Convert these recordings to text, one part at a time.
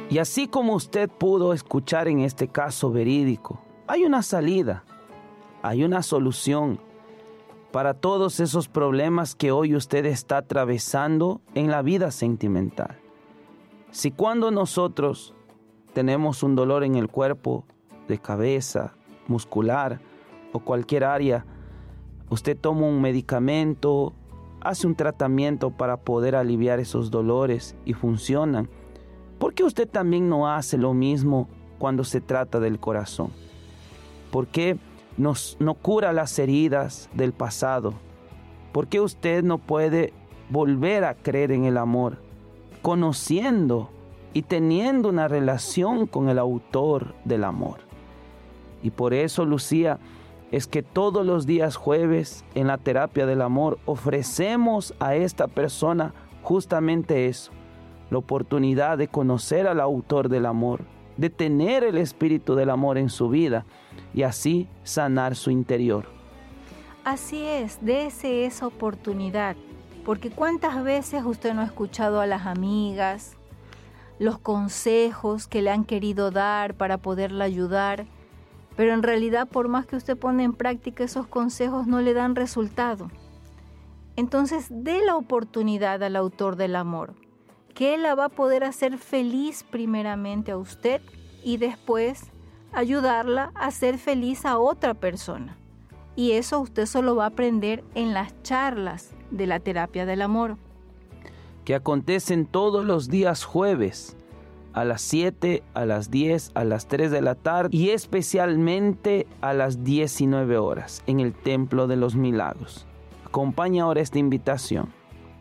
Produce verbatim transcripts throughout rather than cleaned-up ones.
Y así como usted pudo escuchar en este caso verídico, hay una salida, hay una solución para todos esos problemas que hoy usted está atravesando en la vida sentimental. Si cuando nosotros tenemos un dolor en el cuerpo, de cabeza, muscular o cualquier área, usted toma un medicamento, hace un tratamiento para poder aliviar esos dolores y funcionan, ¿por qué usted también no hace lo mismo cuando se trata del corazón? ¿Por qué nos, no cura las heridas del pasado? ¿Por qué usted no puede volver a creer en el amor, conociendo y teniendo una relación con el autor del amor? Y por eso, Lucía, es que todos los días jueves en la terapia del amor ofrecemos a esta persona justamente eso, la oportunidad de conocer al autor del amor, de tener el espíritu del amor en su vida y así sanar su interior. Así es, dése esa oportunidad, porque cuántas veces usted no ha escuchado a las amigas, los consejos que le han querido dar para poderla ayudar, pero en realidad por más que usted pone en práctica esos consejos no le dan resultado. Entonces dé la oportunidad al autor del amor, que él la va a poder hacer feliz primeramente a usted y después ayudarla a ser feliz a otra persona. Y eso usted solo va a aprender en las charlas de la terapia del amor, que acontecen todos los días jueves a las siete, a las diez, a las tres de la tarde y especialmente a las diecinueve horas en el Templo de los Milagros. Acompaña ahora esta invitación.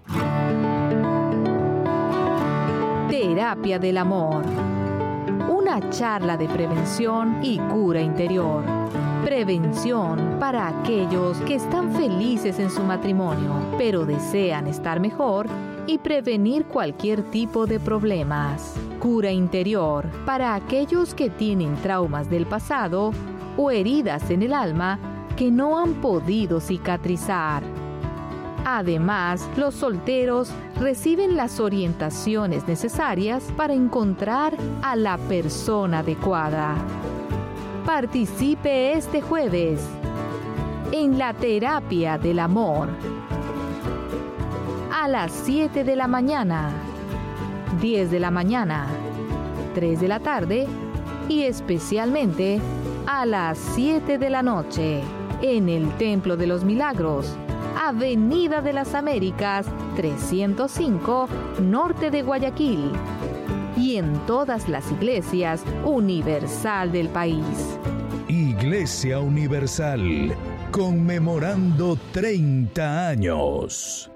Terapia del amor. Una charla de prevención y cura interior. Prevención para aquellos que están felices en su matrimonio, pero desean estar mejor y prevenir cualquier tipo de problemas. Cura interior para aquellos que tienen traumas del pasado o heridas en el alma que no han podido cicatrizar. Además, los solteros reciben las orientaciones necesarias para encontrar a la persona adecuada. Participe este jueves en la terapia del amor a las siete de la mañana, diez de la mañana, tres de la tarde y especialmente a las siete de la noche en el Templo de los Milagros, Avenida de las Américas trescientos cinco, norte de Guayaquil, y en todas las iglesias universal del país. Iglesia Universal, conmemorando treinta años.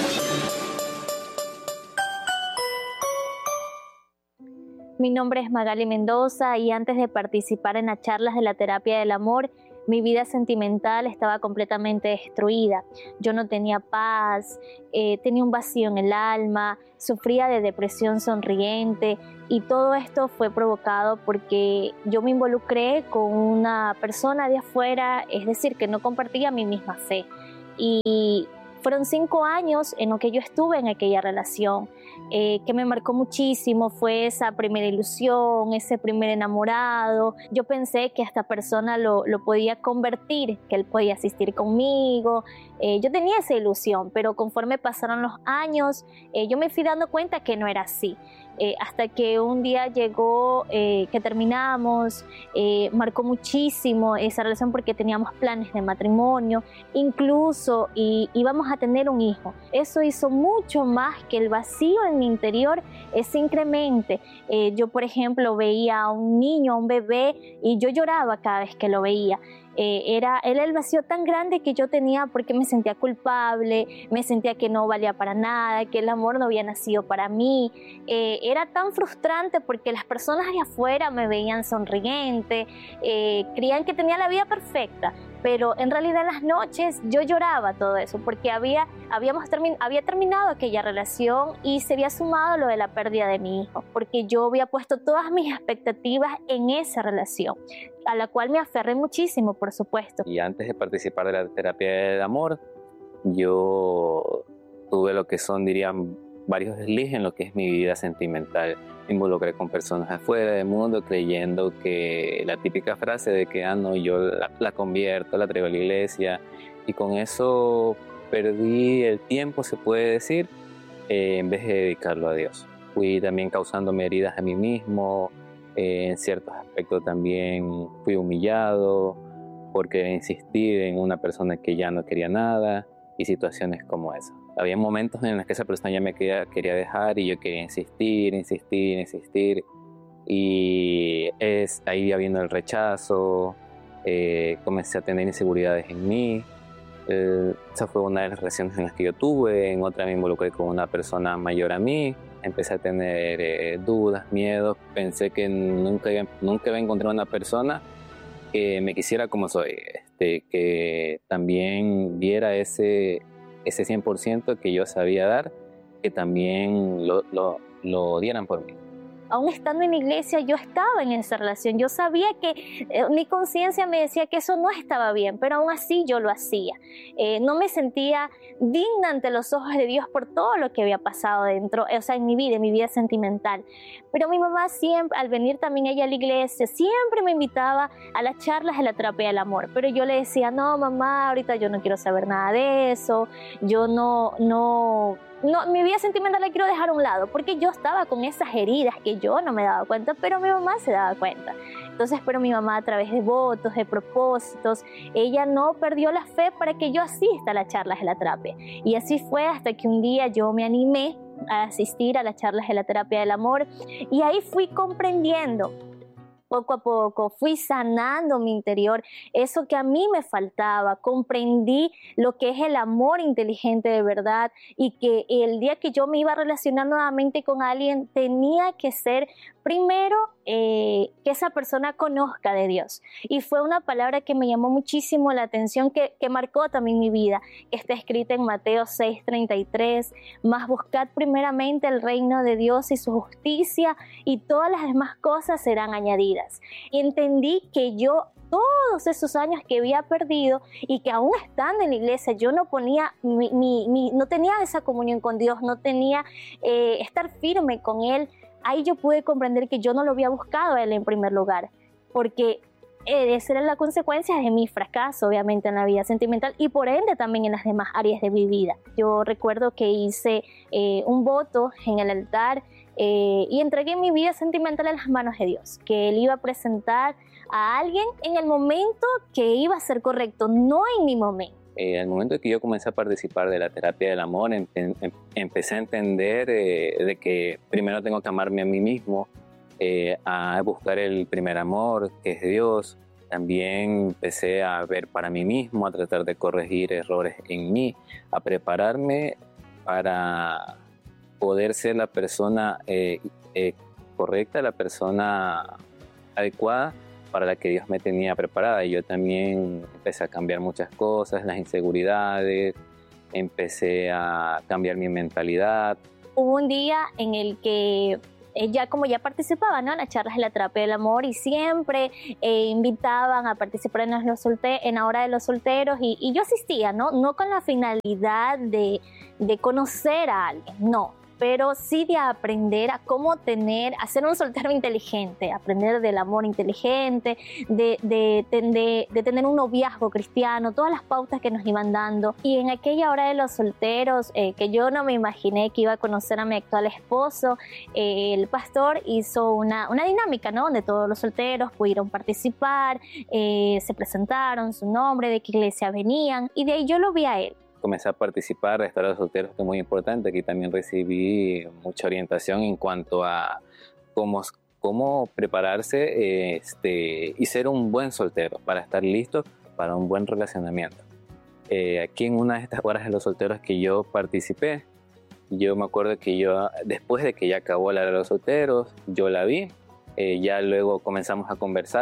Mi nombre es Magali Mendoza y antes de participar en las charlas de la terapia del amor, mi vida sentimental estaba completamente destruida. Yo no tenía paz, eh, tenía un vacío en el alma, sufría de depresión sonriente y todo esto fue provocado porque yo me involucré con una persona de afuera, es decir, que no compartía mi misma fe. Y fueron cinco años en los que yo estuve en aquella relación, eh, que me marcó muchísimo. Fue esa primera ilusión, ese primer enamorado. Yo pensé que esta persona lo, lo podía convertir, que él podía asistir conmigo. Eh, yo tenía esa ilusión, pero conforme pasaron los años, eh, yo me fui dando cuenta que no era así. Eh, hasta que un día llegó, eh, que terminamos, eh, marcó muchísimo esa relación porque teníamos planes de matrimonio, incluso y, íbamos a tener un hijo. Eso hizo mucho más que el vacío en mi interior eh, se incremente. Eh, yo, por ejemplo, veía a un niño, a un bebé, y yo lloraba cada vez que lo veía. Eh, era, era el vacío tan grande que yo tenía porque me sentía culpable, me sentía que no valía para nada, que el amor no había nacido para mí. Eh, era tan frustrante porque las personas de afuera me veían sonriente, eh, creían que tenía la vida perfecta, pero en realidad en las noches yo lloraba todo eso porque había, habíamos termi- había terminado aquella relación y se había sumado lo de la pérdida de mi hijo, porque yo había puesto todas mis expectativas en esa relación, a la cual me aferré muchísimo, por supuesto. Y antes de participar de la terapia del amor, yo tuve lo que son, dirían, varios deslices en lo que es mi vida sentimental. Me involucré con personas afuera del mundo creyendo que la típica frase de que ah, no, yo la, la convierto, la traigo a la iglesia, y con eso perdí el tiempo, se puede decir, eh, en vez de dedicarlo a Dios. Fui también causándome heridas a mí mismo, eh, en ciertos aspectos también fui humillado por querer insistir en una persona que ya no quería nada, y situaciones como esa. Había momentos en los que esa persona ya me quería, quería dejar y yo quería insistir, insistir, insistir, y es, ahí ya vino el rechazo, eh, comencé a tener inseguridades en mí. Eh, esa fue una de las relaciones en las que yo tuve. En otra me involucré con una persona mayor a mí, empecé a tener eh, dudas, miedos, pensé que nunca, nunca iba a encontrar una persona que me quisiera como soy, este, que también diera ese, ese cien por ciento que yo sabía dar, que también lo, lo, lo dieran por mí. Aún estando en la iglesia, yo estaba en esa relación. Yo sabía que eh, mi conciencia me decía que eso no estaba bien, pero aún así yo lo hacía. Eh, no me sentía digna ante los ojos de Dios por todo lo que había pasado dentro, o sea, en mi vida, en mi vida sentimental. Pero mi mamá siempre, al venir también ella a la iglesia, siempre me invitaba a las charlas de la terapia del amor. Pero yo le decía, no, mamá, ahorita yo no quiero saber nada de eso. Yo no, no... No, mi vida sentimental la quiero dejar a un lado, porque yo estaba con esas heridas que yo no me daba cuenta, pero mi mamá se daba cuenta. Entonces, pero mi mamá, a través de votos, de propósitos, ella no perdió la fe para que yo asista a las charlas de la terapia. Y así fue hasta que un día yo me animé a asistir a las charlas de la terapia del amor, y ahí fui comprendiendo. Poco a poco fui sanando mi interior, eso que a mí me faltaba. Comprendí lo que es el amor inteligente de verdad, y que el día que yo me iba a relacionar nuevamente con alguien tenía que ser primero eh, que esa persona conozca de Dios. Y fue una palabra que me llamó muchísimo la atención, que, que marcó también mi vida, que está escrita en Mateo seis treinta y tres, mas buscad primeramente el reino de Dios y su justicia, y todas las demás cosas serán añadidas. Y entendí que yo todos esos años que había perdido, y que aún estando en la iglesia yo no ponía mi, mi, mi, no tenía esa comunión con Dios, no tenía eh, estar firme con Él. Ahí yo pude comprender que yo no lo había buscado a Él en primer lugar, porque esa era la consecuencia de mi fracaso, obviamente, en la vida sentimental, y por ende también en las demás áreas de mi vida. Yo recuerdo que hice eh, un voto en el altar eh, y entregué mi vida sentimental en las manos de Dios, que Él iba a presentar a alguien en el momento que iba a ser correcto, no en mi momento. Eh, al momento que yo comencé a participar de la terapia del amor, em, em, empecé a entender eh, de que primero tengo que amarme a mí mismo, eh, a buscar el primer amor, que es Dios. También empecé a ver para mí mismo, a tratar de corregir errores en mí, a prepararme para poder ser la persona eh, eh, correcta, la persona adecuada para la que Dios me tenía preparada. Y yo también empecé a cambiar muchas cosas, las inseguridades, empecé a cambiar mi mentalidad. Hubo un día en el que ya como ya participaba, ¿no?, en las charlas de la terapia del amor, y siempre eh, invitaban a participar en, los solte- en la hora de los solteros, y, y yo asistía, ¿no? No con la finalidad de, de conocer a alguien, no, pero sí de aprender a cómo tener, a ser un soltero inteligente, aprender del amor inteligente, de, de, de, de tener un noviazgo cristiano, todas las pautas que nos iban dando. Y en aquella hora de los solteros, eh, que yo no me imaginé que iba a conocer a mi actual esposo, eh, el pastor hizo una, una dinámica, ¿no?, donde todos los solteros pudieron participar, eh, se presentaron su nombre, de qué iglesia venían, y de ahí yo lo vi a él. Comencé a participar de Restaurar Solteros, que es muy importante. Aquí también recibí mucha orientación en cuanto a cómo, cómo prepararse este, y ser un buen soltero para estar listo para un buen relacionamiento. Eh, aquí en una de estas horas de los solteros que yo participé, yo me acuerdo que yo, después de que ya acabó la hora de los solteros, yo la vi, eh, ya luego comenzamos a conversar.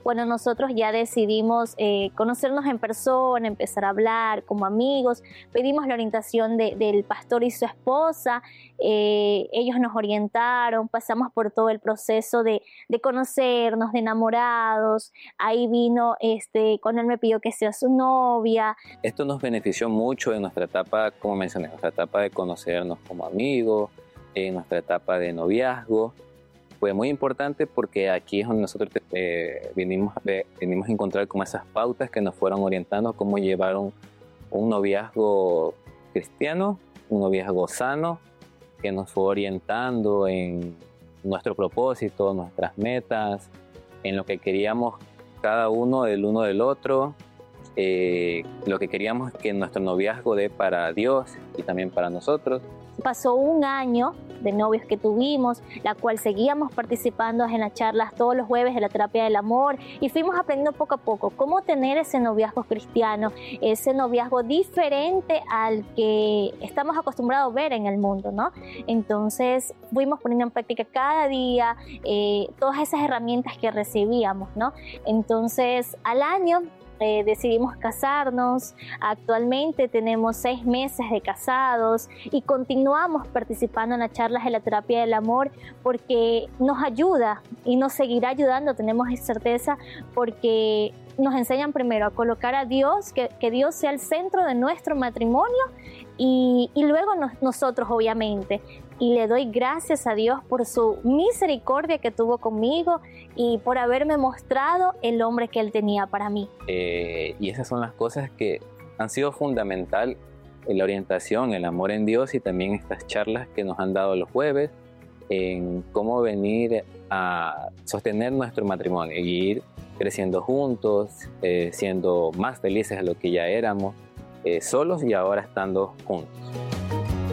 Cuando nosotros ya decidimos eh, conocernos en persona, empezar a hablar como amigos, pedimos la orientación de, del pastor y su esposa, eh, ellos nos orientaron, pasamos por todo el proceso de, de conocernos, de enamorados. Ahí vino, este, cuando él me pidió que sea su novia. Esto nos benefició mucho en nuestra etapa, como mencioné, nuestra etapa de conocernos como amigos, en nuestra etapa de noviazgo. Fue muy importante porque aquí es donde nosotros eh, vinimos, eh, vinimos a encontrar como esas pautas que nos fueron orientando a cómo llevar un, un noviazgo cristiano, un noviazgo sano, que nos fue orientando en nuestro propósito, nuestras metas, en lo que queríamos cada uno del uno del otro, eh, lo que queríamos que nuestro noviazgo dé para Dios y también para nosotros. Pasó un año de novios que tuvimos, la cual seguíamos participando en las charlas todos los jueves de la terapia del amor, y fuimos aprendiendo poco a poco cómo tener ese noviazgo cristiano, ese noviazgo diferente al que estamos acostumbrados a ver en el mundo, ¿no? Entonces fuimos poniendo en práctica cada día eh, todas esas herramientas que recibíamos, ¿no? Entonces al año Eh, decidimos casarnos. Actualmente tenemos seis meses de casados y continuamos participando en las charlas de la terapia del amor porque nos ayuda y nos seguirá ayudando, tenemos certeza, porque nos enseñan primero a colocar a Dios, que, que Dios sea el centro de nuestro matrimonio y, y luego nos, nosotros obviamente. Y le doy gracias a Dios por su misericordia que tuvo conmigo y por haberme mostrado el hombre que Él tenía para mí. Eh, y esas son las cosas que han sido fundamental en la orientación, el amor en Dios, y también estas charlas que nos han dado los jueves en cómo venir a sostener nuestro matrimonio y ir creciendo juntos, eh, siendo más felices de lo que ya éramos, eh, solos y ahora estando juntos.